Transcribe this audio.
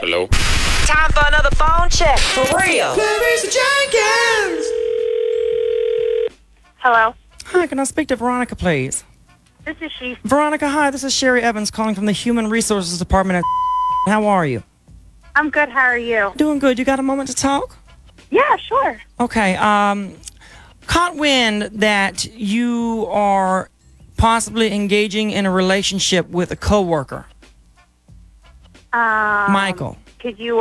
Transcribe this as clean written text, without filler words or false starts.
Hello? Time for another phone check. For real. Clarissa Jenkins. Hello, Hi, can I speak to Veronica, please? this is she. Veronica, hi, this is Sherry Evans calling from the Human Resources Department at How are you? I'm good. How are you? Doing good. You got a moment to talk? Yeah, sure. Okay, caught wind that you are possibly engaging in a relationship with a coworker, Michael. Could you